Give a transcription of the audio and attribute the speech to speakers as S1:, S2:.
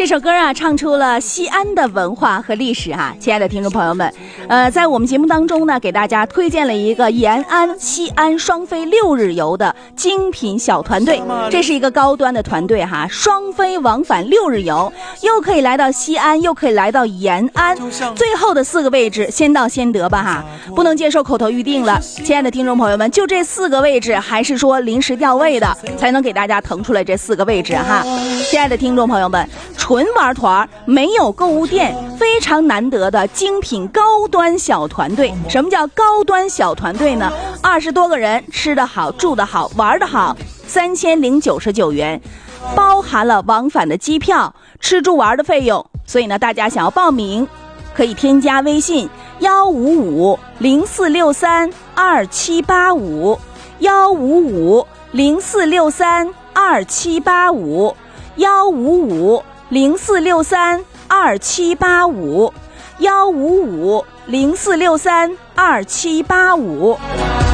S1: 首歌啊，唱出了西安的文化和历史哈。亲爱的听众朋友们，在我们节目当中呢，给大家推荐了一个延安、西安双飞6日游的精品小团队。这是一个高端的团队哈，双飞往返6日游，又可以来到西安，又可以来到延安，最后的4个位置先到先得吧哈，不能接受口头预定了。亲爱的听众朋友们，就这4个位置，还是说临时调位的，才能给大家腾出来这4个位置哈。亲爱的听众朋友们，纯玩团，没有购物店，非常难得的精品高端小团队。什么叫高端小团队呢？20多个人，吃得好，住得好，玩得好，3099元，包含了往返的机票、吃住玩的费用。所以呢，大家想要报名，可以添加微信15504632785，15504632785，15504632785。